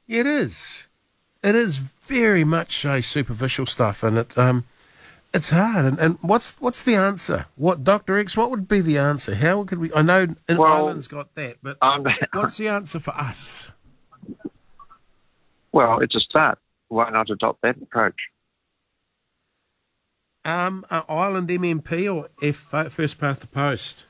It is. It is very much so superficial stuff, and it's hard. And what's the answer? What, Dr. X? What would be the answer? How could we? I know Ireland's got that, but what's the answer for us? Well, it's a start. Why not adopt that approach? Ireland MMP or first past the post?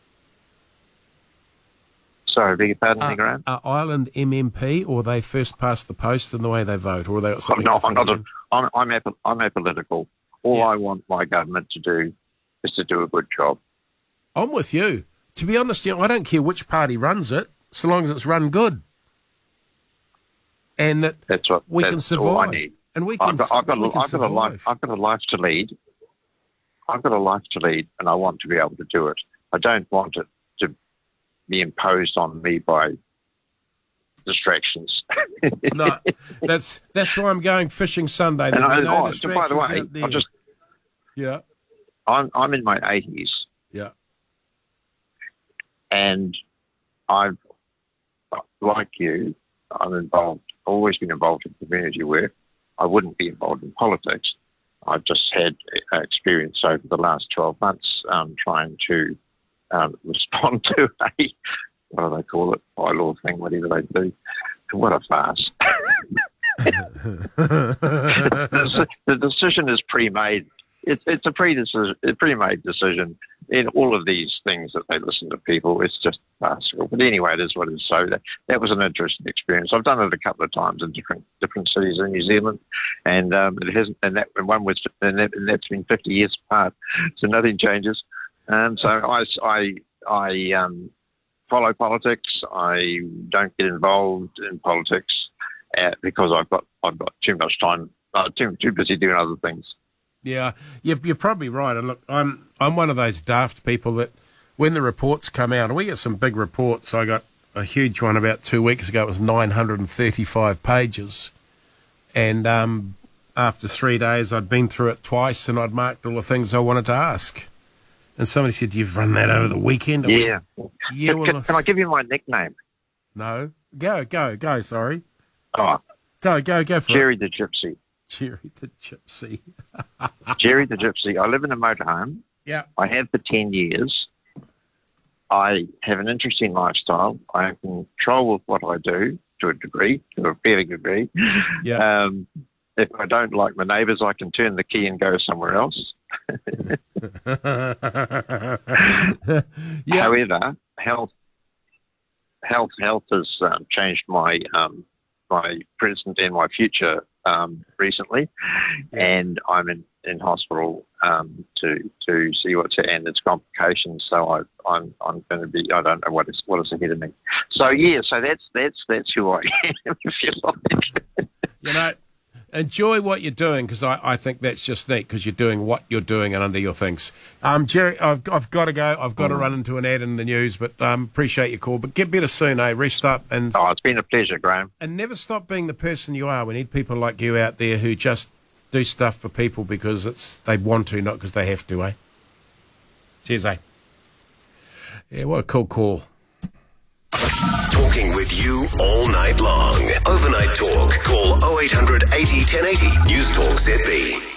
Sorry, beg your pardon, Graham? Ireland MMP, or they first past the post in the way they vote, or they got something I'm different? I'm apolitical. All I want my government to do is to do a good job. I'm with you. To be honest, I don't care which party runs it, so long as it's run good. And that's survive. All I need. And we can survive. I've got a life to lead. I've got a life to lead, and I want to be able to do it. I don't want it to be imposed on me by distractions. No, that's why I'm going fishing Sunday. And by the way, I'm in my 80s. Yeah, and I've, like you, I'm involved. Always been involved in community work. I wouldn't be involved in politics. I've just had experience over the last 12 months trying to respond to what do they call it, bylaw thing, whatever they do. What a farce. The decision is pre-made. It's a pre-made decision. In all of these things that they listen to people, it's just farcical. But anyway, it is what it is. So that was an interesting experience. I've done it a couple of times in different cities in New Zealand, and it hasn't. And that's been 50 years apart, so nothing changes. So I follow politics. I don't get involved in politics because I've got too much time. Too busy doing other things. Yeah, you're probably right. And look, I'm one of those daft people that when the reports come out, and we get some big reports. I got a huge one about 2 weeks ago. It was 935 pages, and after 3 days, I'd been through it twice, and I'd marked all the things I wanted to ask. And somebody said, "You've run that over the weekend." Yeah. Yeah. Can I give you my nickname? No. Go. Sorry. Oh. Go for Jerry it. the Gypsy. Jerry the Gypsy. Jerry the Gypsy. I live in a motorhome. Yeah. I have for 10 years. I have an interesting lifestyle. I have control with what I do to a fair degree. Yeah. If I don't like my neighbours, I can turn the key and go somewhere else. Yeah. However, health has changed my my present and my future recently, and I'm in hospital to see what's and its complications. So I'm going to be. I don't know what is ahead of me. So yeah, so that's who I am. If you like. Enjoy what you're doing, because I think that's just neat, because you're doing what you're doing and under your things. Jerry, I've got to go. I've got to run into an ad in the news, but appreciate your call. But get better soon, eh? Rest up. It's been a pleasure, Graham. And never stop being the person you are. We need people like you out there who just do stuff for people because they want to, not because they have to, eh? Cheers, eh? Yeah, what a cool call. Talking with you all night long. Overnight Talk. Call 0800 80 1080. News Talk ZB.